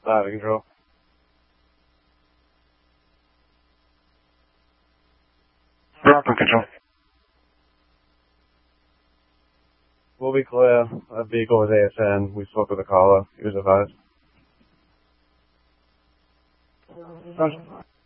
Out of control. Rocket control. We'll be clear. That vehicle was ASN. We spoke with the caller. He was advised. Roger.